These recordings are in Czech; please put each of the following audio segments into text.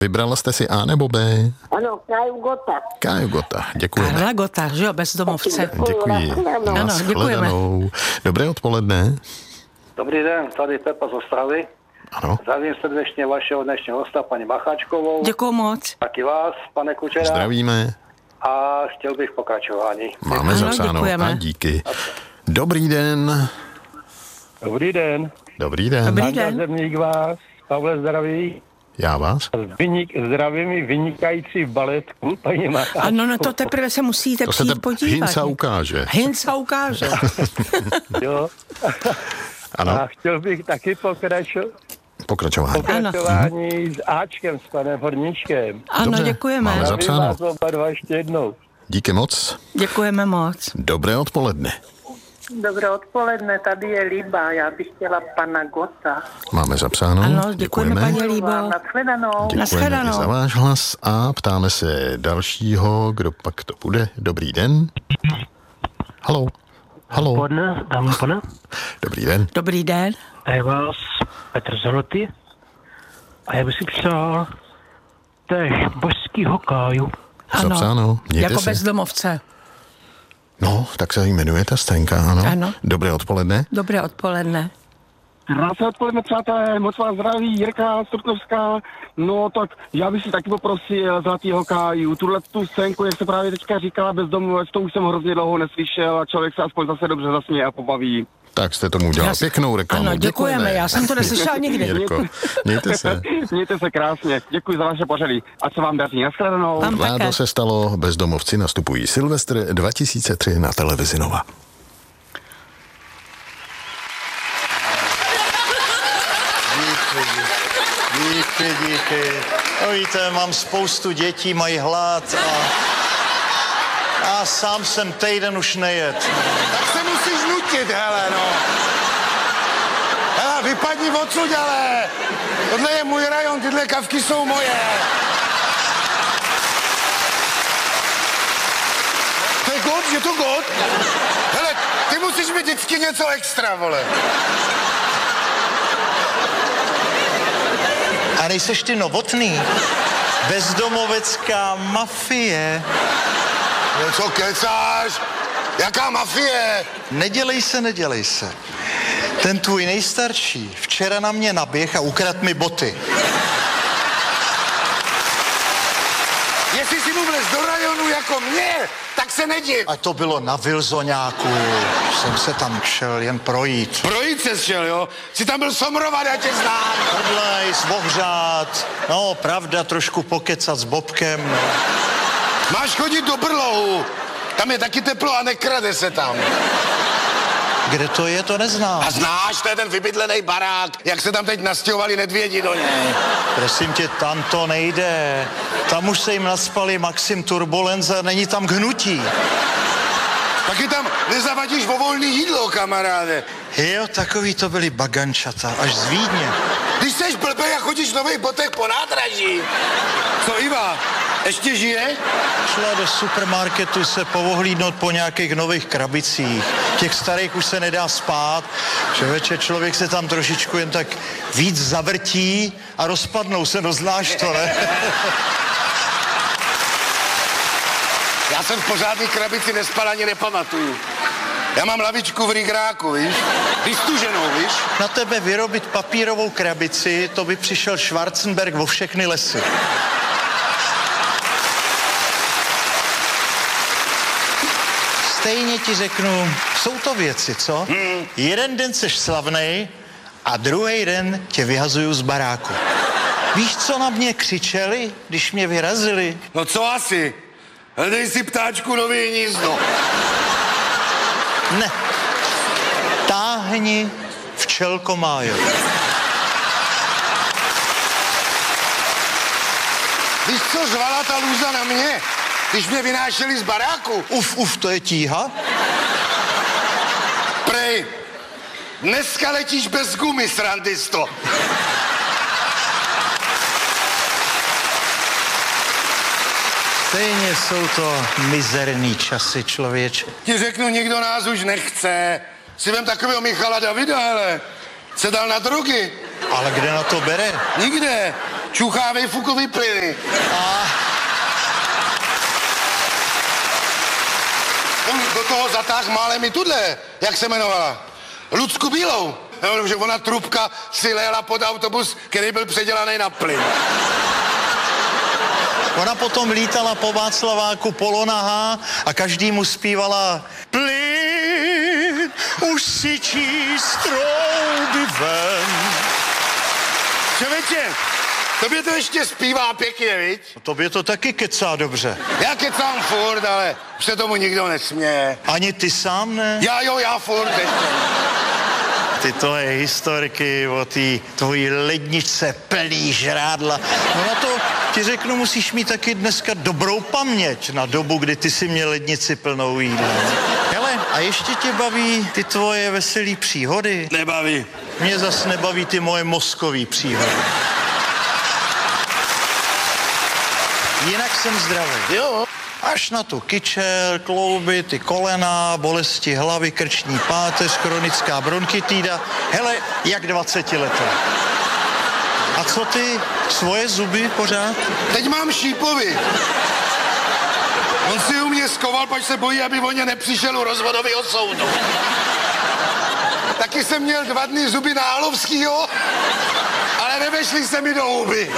Vybrala jste si A nebo B? Ano, Káju Gota. Káju Gota, děkujeme. Karla Gota, že jo, bezdomovce. Děkuji. Ano, děkujeme. Dobré odpoledne. Dobrý den, tady Pepa z Ostravy. Ano. Zdravím srdečně vašeho dnešního hosta, paní Macháčkovou. Děkuju moc. Taky vás, pane Kučera. Zdravíme. A chtěl bych pokračování. Máme Ano, zapsáno děkujeme. a díky. Dobrý den. Dobrý den. Dobrý den. Dobrý den. Zemník vás, Pavle zdraví. Já vás. Zdravím vynikající baletku, paní Macháčkovou. Ano, no to teprve se musíte To se přijít podívat. Hinca ukáže. Hinca ukáže. Jo. Ano, A chtěl bych taky pokračování. pokračování s Ačkem, s panem Horníčkem. Ano, Dobře, děkujeme. máme Zdravím zapsáno. vás oba dva ještě jednou. Díky moc. Děkujeme moc. Dobré odpoledne. Dobré odpoledne, tady je Líba, já bych chtěla pana Gota. Máme zapsáno. Ano, děkujeme, paní Líbo. Nashledanou. Děkujeme Nashledanou. i za váš hlas a ptáme se dalšího, kdo pak to bude. Dobrý den. Haló. Haló. Odpoledne, dámy a pane. Dobrý den. Dobrý den. A je vás Petr Zoloty. A já bych si přál též božskýho Káju. Ano, Zapsáno. Mějte jako se. bezdomovce. No, tak se jmenuje ta Stenka, ano. Ano. Dobré odpoledne. Dobré odpoledne. Krásné odpoledne, přátelé, moc vás zdraví, Jirka Stropkovská. No tak já bych si taky poprosil Zlatýho Káju. Tu scénku, jak se právě teďka říkala, bezdomovec, to už jsem hrozně dlouho neslyšel a člověk se aspoň zase dobře zasměje a pobaví. Tak jste tomu udělal pěknou reklamu. Ano, děkujeme. Já jsem to neslyšela nikdy. Jirko, mějte se. Mějte se krásně, děkuji za vaše pořady. Ať se vám daří, nashledanou. Vám také. Vládo se stalo, bezdomovci nastupují. Silvestr 2003 na televizi Nova. Díky. No víte, mám spoustu dětí, mají hlad a sám jsem týden už nejet. Tak se musíš nutit, hele, no. Hele, vypadni odsud, ale. Tohle je můj rajon, tyhle kavky jsou moje. To je god, je to god? Hele, ty musíš mít vždycky něco extra, vole. A nejseš ty Novotný? Bezdomovecká mafie. No co kecáš? Jaká mafie? Nedělej se. Ten tvůj nejstarší včera na mě naběh a ukradl mi boty. Jestli si mu vlez do rajonu jako mě, tak se nediv. A to bylo na Vilzoňáku. Jsem se tam šel jen projít. Projít se šel, jo? Jsi tam byl somrovat, já tě znám. Podlej, zbohřát. No, pravda, trošku pokecat s Bobkem. Máš chodit do Brlohu. Tam je taky teplo a nekrade se tam. Kde to je, to neznám. A znáš, to je ten vybydlený barák, jak se tam teď nastěhovali nedvědi do něj. Prosím tě, tam to nejde. Tam už se jim naspali Maxim Turbulence a není tam k hnutí. Taky tam nezavadíš o volný jídlo, kamaráde. Jo, takový to byli bagančata, až z Vídně. Když seš blbej a chodíš v nových botech po nádraží. Co, Iva, ještě žije? Šla do supermarketu se povohlídnout po nějakých nových krabicích. Těch starých už se nedá spát. Člověče, člověk se tam trošičku jen tak víc zavrtí a rozpadnou se, no znáš to, ne? Já jsem v pořádný krabici nespal ani nepamatuju. Já mám lavičku v rigráku, víš? Vystuženou, víš? Na tebe vyrobit papírovou krabici, to by přišel Schwarzenberg vo všechny lesy. Stejně ti řeknu, jsou to věci, co? Jeden den seš slavnej a druhý den tě vyhazuju z baráku. Víš, co na mě křičeli, když mě vyrazili? No co asi? Hledej si, ptáčku, nový hnízdo. Ne. Táhni, včelko májo. Víš, co řvala ta lůza na mě, když mě vynášeli z baráku? Uf, to je tíha? Prej, dneska letíš bez gumy, srandisto. Stejně jsou to mizerný časy, člověče. Ti řeknu, nikdo nás už nechce. Si vem takového Michala Davida, hele. Se dal na drogy. Ale kde na to bere? Nikde. čuchá výfukový plyny. On do toho zatáhl málem i tudle, jak se jmenovala? Lucku Bílou. No, že ona trubka si léla pod autobus, který byl předělaný na plyn. Ona potom lítala po Václaváku polonahá a každý mu zpívala plyn, už si číst trouby ven. Člověče, tobě to ještě zpívá pěkně, viď? Tobě to taky kecá dobře. Já kecám furt, ale už se tomu nikdo nesměje. Ani ty sám ne? Já furt ještě. Ty tvoje historky o té tvojí ledničce plný žrádla. No na to ti řeknu, musíš mít taky dneska dobrou paměť na dobu, kdy ty si měl lednici plnou jídla. Hele, a ještě tě baví ty tvoje veselý příhody? Nebaví. Mě zas nebaví ty moje mozkový příhody. Jinak jsem zdravý. Jo. Až na tu kyčel, klouby, ty kolena, bolesti hlavy, krční páteř, chronická bronchitída. Hele, jak 20 leté. A co ty? Svoje zuby pořád? Teď mám šípovi. On si u mě skoval, pač se bojí, aby o ně nepřišel u rozvodového soudu. Taky jsem měl 2 dny zuby Nálovskýho, ale nevešly se mi do huby.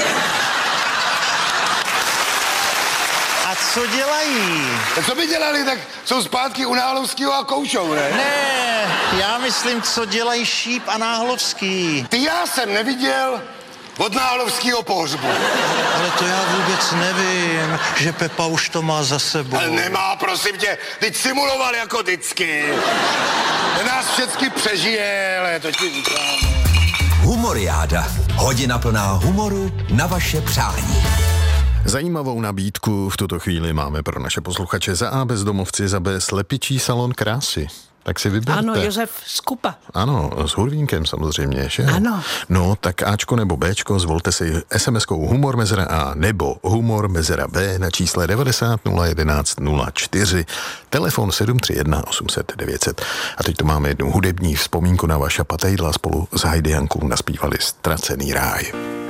A co dělají? Co by dělali, tak jsou zpátky u Nálovskýho a koušou, ne? Ne, já myslím, co dělají Šíp a Náhlovský. Ty já jsem neviděl od Nálovskýho pohřbu. Ale to já vůbec nevím, že Pepa už to má za sebou. Ale nemá, prosím tě, teď simuloval jako vždycky. Ten nás všechny přežije, ale to ti říkám. Humoriáda. Hodina plná humoru na vaše přání. Zajímavou nabídku v tuto chvíli máme pro naše posluchače. Za A bezdomovci, za B slepičí salon krásy. Tak si vyberte. Ano, Josef Skupa. Ano, s Hurvínkem samozřejmě, že? Ano. No, tak Ačko nebo Bčko, zvolte si SMS-kou Humor mezera A nebo Humor mezera B na čísle 90 011 04, telefon 731 800 900. A teď tu máme jednu hudební vzpomínku na Vaša Patejdla, spolu s Heidi Jankou naspívali Ztracený ráj.